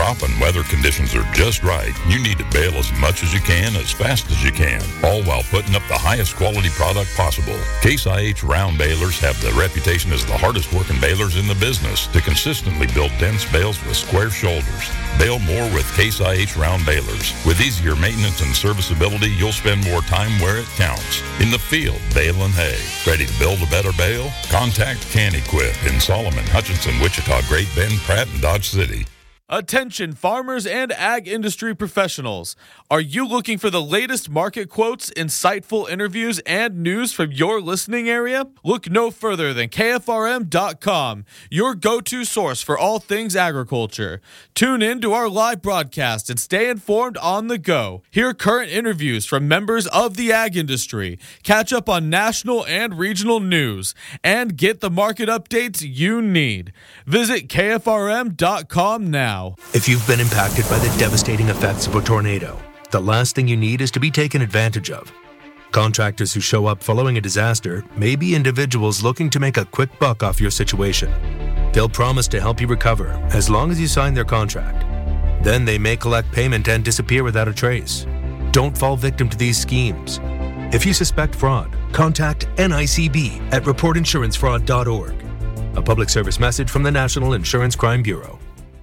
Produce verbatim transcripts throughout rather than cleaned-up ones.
crop and weather conditions are just right, you need to bale as much as you can, as fast as you can, all while putting up the highest quality product possible. Case I H round balers have the reputation as the hardest working balers in the business to consistently build dense bales with square shoulders. Bale more with Case I H round balers. With easier maintenance and serviceability, you'll spend more time where it counts. In the field, baling hay. Ready to build a better bale? Contact Can-Equip in Solomon, Hutchinson, Wichita, Great Bend, Pratt, and Dodge City. Attention farmers and ag industry professionals. Are you looking for the latest market quotes, insightful interviews, and news from your listening area? Look no further than K F R M dot com, your go-to source for all things agriculture. Tune in to our live broadcast and stay informed on the go. Hear current interviews from members of the ag industry, catch up on national and regional news, and get the market updates you need. Visit K F R M dot com now. If you've been impacted by the devastating effects of a tornado, the last thing you need is to be taken advantage of. Contractors who show up following a disaster may be individuals looking to make a quick buck off your situation. They'll promise to help you recover as long as you sign their contract. Then they may collect payment and disappear without a trace. Don't fall victim to these schemes. If you suspect fraud, contact N I C B at report insurance fraud dot org. A public service message from the National Insurance Crime Bureau.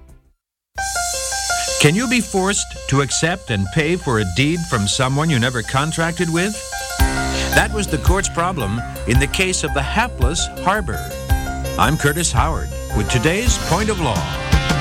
Can you be forced to accept and pay for a deed from someone you never contracted with? That was the court's problem in the case of the hapless Harbor. I'm Curtis Howard with today's Point of Law.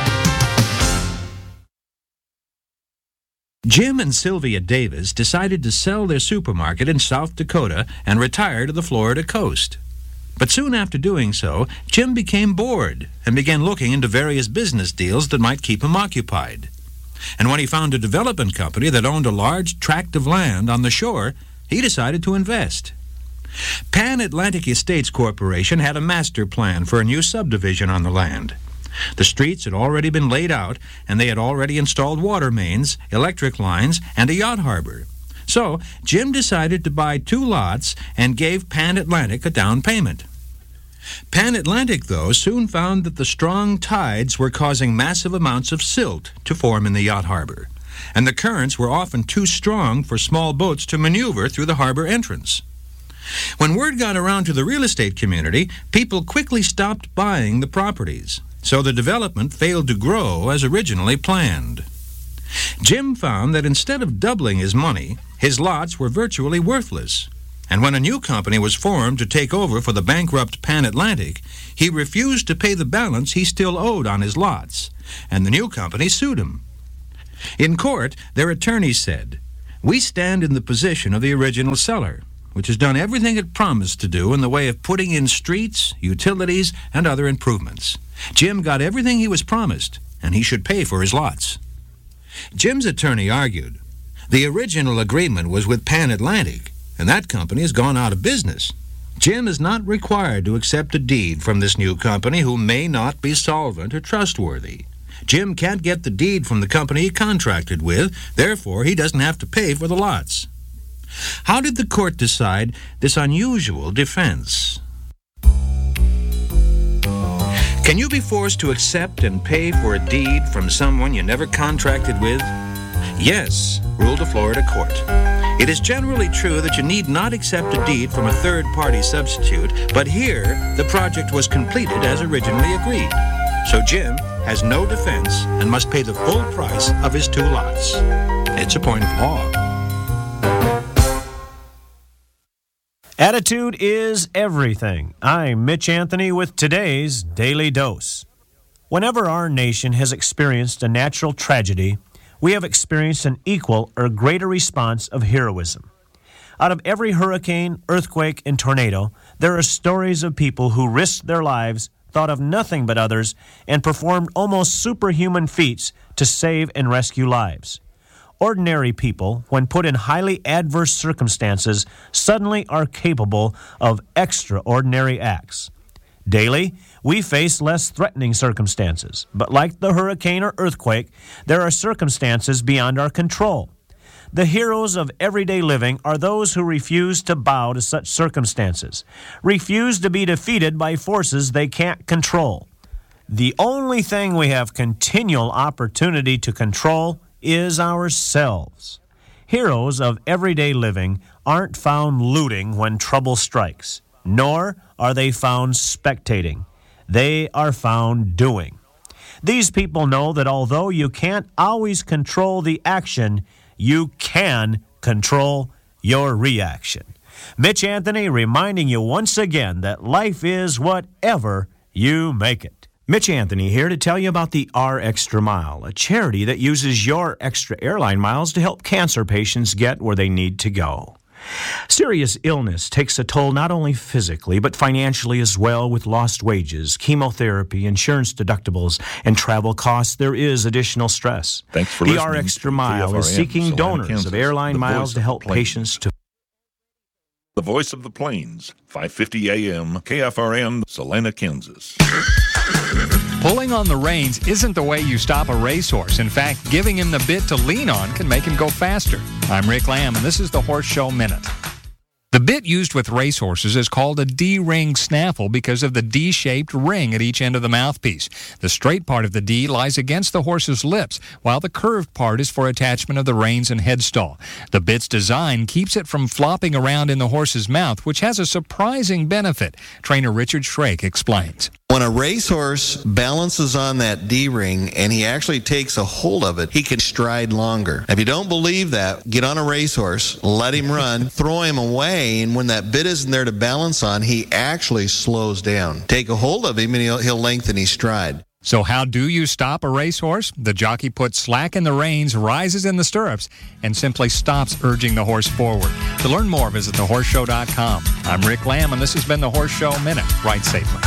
Jim and Sylvia Davis decided to sell their supermarket in South Dakota and retire to the Florida coast. But soon after doing so, Jim became bored and began looking into various business deals that might keep him occupied. And when he found a development company that owned a large tract of land on the shore, he decided to invest. Pan Atlantic Estates Corporation had a master plan for a new subdivision on the land. The streets had already been laid out, and they had already installed water mains, electric lines, and a yacht harbor. So Jim decided to buy two lots and gave Pan Atlantic a down payment. Pan Atlantic, though, soon found that the strong tides were causing massive amounts of silt to form in the yacht harbor, and the currents were often too strong for small boats to maneuver through the harbor entrance. When word got around to the real estate community, people quickly stopped buying the properties, so the development failed to grow as originally planned. Jim found that instead of doubling his money, his lots were virtually worthless. And when a new company was formed to take over for the bankrupt Pan Atlantic, he refused to pay the balance he still owed on his lots, and the new company sued him. In court, their attorneys said, "We stand in the position of the original seller, which has done everything it promised to do in the way of putting in streets, utilities, and other improvements. Jim got everything he was promised, and he should pay for his lots." Jim's attorney argued, "The original agreement was with Pan Atlantic, and that company has gone out of business. Jim is not required to accept a deed from this new company who may not be solvent or trustworthy. Jim can't get the deed from the company he contracted with, therefore he doesn't have to pay for the lots." How did the court decide this unusual defense? Can you be forced to accept and pay for a deed from someone you never contracted with? Yes, ruled a Florida court. It is generally true that you need not accept a deed from a third-party substitute, but here the project was completed as originally agreed. So Jim has no defense and must pay the full price of his two lots. It's a point of law. Attitude is everything. I'm Mitch Anthony with today's Daily Dose. Whenever our nation has experienced a natural tragedy, we have experienced an equal or greater response of heroism. Out of every hurricane, earthquake, and tornado, there are stories of people who risked their lives, thought of nothing but others, and performed almost superhuman feats to save and rescue lives. Ordinary people, when put in highly adverse circumstances, suddenly are capable of extraordinary acts. Daily, we face less threatening circumstances, but like the hurricane or earthquake, there are circumstances beyond our control. The heroes of everyday living are those who refuse to bow to such circumstances, refuse to be defeated by forces they can't control. The only thing we have continual opportunity to control is ourselves. Heroes of everyday living aren't found looting when trouble strikes, nor are they found spectating. They are found doing. These people know that although you can't always control the action, you can control your reaction. Mitch Anthony reminding you once again that life is whatever you make it. Mitch Anthony here to tell you about the R Extra Mile, a charity that uses your extra airline miles to help cancer patients get where they need to go. Serious illness takes a toll not only physically, but financially as well, with lost wages, chemotherapy, insurance deductibles, and travel costs. There is additional stress. Thanks for the listening. R Extra Mile is seeking Salina, donors Kansas, of airline miles to help patients to... The Voice of the Plains, five fifty A M, K F R N, Salina, Kansas. Pulling on the reins isn't the way you stop a racehorse. In fact, giving him the bit to lean on can make him go faster. I'm Rick Lamb, and this is the Horse Show Minute. The bit used with racehorses is called a D-ring snaffle because of the D-shaped ring at each end of the mouthpiece. The straight part of the D lies against the horse's lips, while the curved part is for attachment of the reins and headstall. The bit's design keeps it from flopping around in the horse's mouth, which has a surprising benefit. Trainer Richard Schrake explains. When a racehorse balances on that D-ring and he actually takes a hold of it, he can stride longer. If you don't believe that, get on a racehorse, let him run, throw him away, and when that bit isn't there to balance on, he actually slows down. Take a hold of him and he'll, he'll lengthen his stride. So how do you stop a racehorse? The jockey puts slack in the reins, rises in the stirrups, and simply stops urging the horse forward. To learn more, visit the horse show dot com. I'm Rick Lamb, and this has been the Horse Show Minute. Ride safely.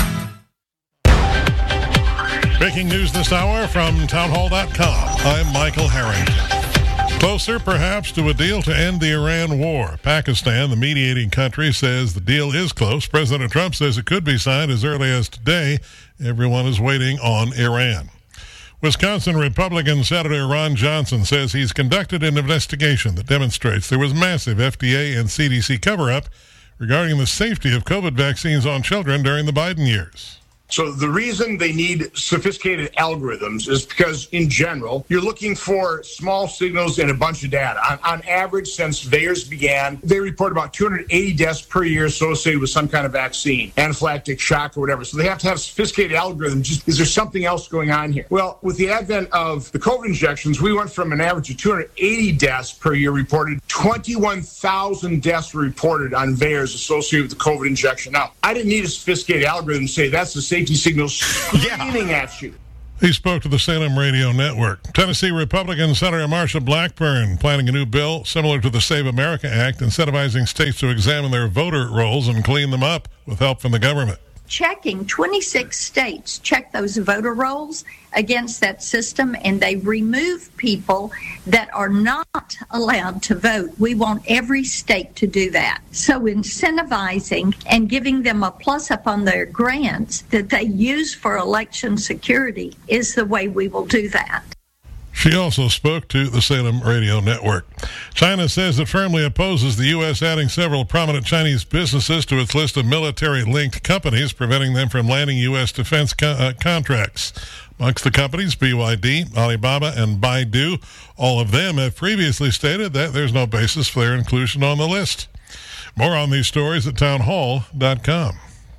Breaking news this hour from town hall dot com. I'm Michael Harrington. Closer, perhaps, to a deal to end the Iran war. Pakistan, the mediating country, says the deal is close. President Trump says it could be signed as early as today. Everyone is waiting on Iran. Wisconsin Republican Senator Ron Johnson says he's conducted an investigation that demonstrates there was massive F D A and C D C cover-up regarding the safety of COVID vaccines on children during the Biden years. So the reason they need sophisticated algorithms is because, in general, you're looking for small signals and a bunch of data. On, on average, since VAERS began, they report about two hundred eighty deaths per year associated with some kind of vaccine, anaphylactic shock or whatever. So they have to have sophisticated algorithms. Just, is there something else going on here? Well, with the advent of the COVID injections, we went from an average of two hundred eighty deaths per year reported. twenty-one thousand deaths were reported on VAERS associated with the COVID injection. Now, I didn't need a sophisticated algorithm to say that's the safety signals screaming at you. He spoke to the Salem Radio Network. Tennessee Republican Senator Marsha Blackburn planning a new bill similar to the Save America Act, incentivizing states to examine their voter rolls and clean them up with help from the government. Checking twenty-six states check those voter rolls against that system, and they remove people that are not allowed to vote. We want every state to do that. So incentivizing and giving them a plus up on their grants that they use for election security is the way we will do that. She also spoke to the Salem Radio Network. China says it firmly opposes the U S adding several prominent Chinese businesses to its list of military-linked companies, preventing them from landing U S defense co- uh, contracts. Amongst the companies, B Y D, Alibaba, and Baidu, all of them have previously stated that there's no basis for their inclusion on the list. More on these stories at town hall dot com.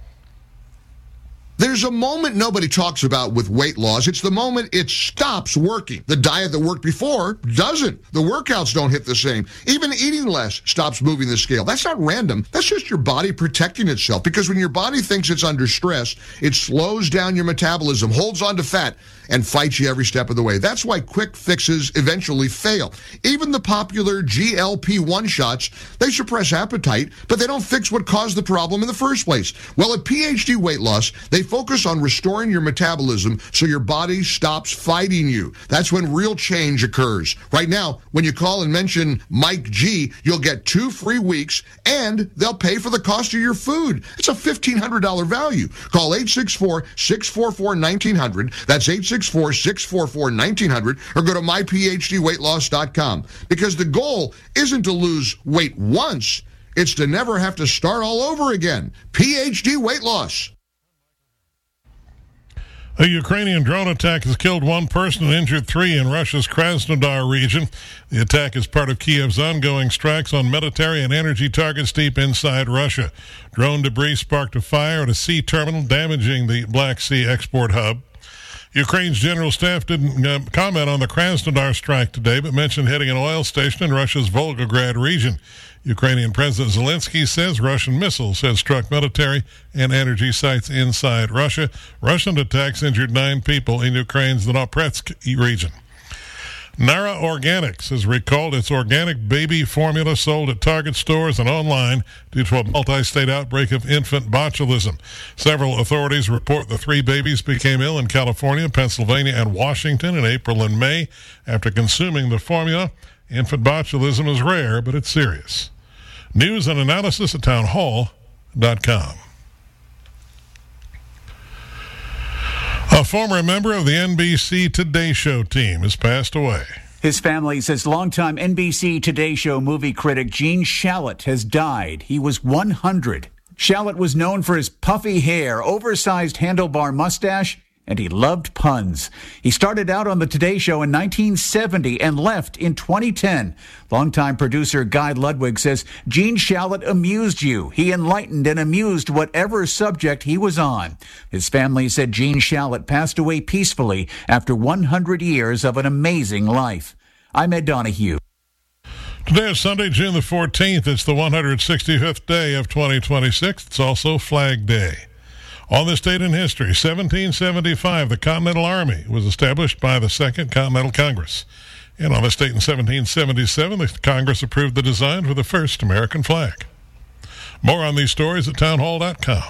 There's a moment nobody talks about with weight loss. It's the moment it stops working. The diet that worked before doesn't. The workouts don't hit the same. Even eating less stops moving the scale. That's not random. That's just your body protecting itself, because when your body thinks it's under stress, it slows down your metabolism, holds on to fat, and fights you every step of the way. That's why quick fixes eventually fail. Even the popular G L P one shots, they suppress appetite, but they don't fix what caused the problem in the first place. Well, at P H D Weight Loss, they focus on restoring your metabolism so your body stops fighting you. That's when real change occurs. Right now, when you call and mention Mike G, you'll get two free weeks, and they'll pay for the cost of your food. It's a fifteen hundred dollars value. Call eight six four, six four four, one nine zero zero. That's eight six four, six four four, one nine zero zero, or go to my p h d weight loss dot com. Because the goal isn't to lose weight once, it's to never have to start all over again. P H D Weight Loss. A Ukrainian drone attack has killed one person and injured three in Russia's Krasnodar region. The attack is part of Kiev's ongoing strikes on military and energy targets deep inside Russia. Drone debris sparked a fire at a sea terminal, damaging the Black Sea export hub. Ukraine's general staff didn't uh, comment on the Krasnodar strike today, but mentioned hitting an oil station in Russia's Volgograd region. Ukrainian President Zelensky says Russian missiles had struck military and energy sites inside Russia. Russian attacks injured nine people in Ukraine's Donetsk region. Nara Organics has recalled its organic baby formula sold at Target stores and online due to a multi-state outbreak of infant botulism. Several authorities report the three babies became ill in California, Pennsylvania, and Washington in April and May after consuming the formula. Infant botulism is rare, but it's serious. News and analysis at town hall dot com. A former member of the N B C Today Show team has passed away. His family says longtime N B C Today Show movie critic Gene Shalit has died. He was one hundred. Shalit was known for his puffy hair, oversized handlebar mustache, and he loved puns. He started out on the Today Show in nineteen seventy and left in twenty ten. Longtime producer Guy Ludwig says Gene Shalit amused you. He enlightened and amused whatever subject he was on. His family said Gene Shalit passed away peacefully after one hundred years of an amazing life. I'm Ed Donahue. Today is Sunday, June the fourteenth. It's the one hundred sixty-fifth day of twenty twenty-six. It's also Flag Day. On this date in history, seventeen seventy-five, the Continental Army was established by the Second Continental Congress. And on this date in seventeen seventy-seven, the Congress approved the design for the first American flag. More on these stories at town hall dot com.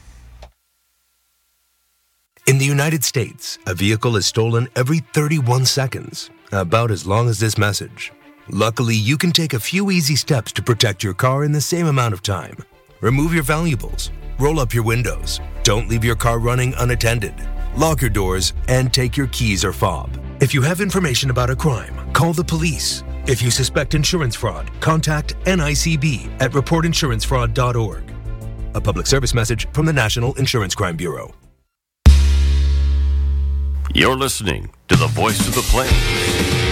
In the United States, a vehicle is stolen every thirty-one seconds, about as long as this message. Luckily, you can take a few easy steps to protect your car in the same amount of time. Remove your valuables. Roll up your windows. Don't leave your car running unattended. Lock your doors and take your keys or fob. If you have information about a crime, call the police. If you suspect insurance fraud, contact N I C B at report insurance fraud dot org. A public service message from the National Insurance Crime Bureau. You're listening to the Voice of the Plains.